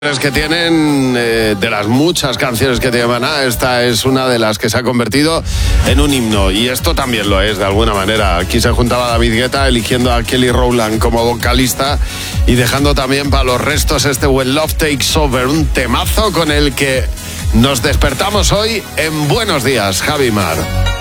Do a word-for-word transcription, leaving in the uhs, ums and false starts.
Que tienen, eh, de las muchas canciones que tiene Maná, esta es una de las que se ha convertido en un himno, y esto también lo es de alguna manera. Aquí se juntaba David Guetta eligiendo a Kelly Rowland como vocalista y dejando también para los restos este When Love Takes Over, un temazo con el que nos despertamos hoy en Buenos Días, Javi Mar.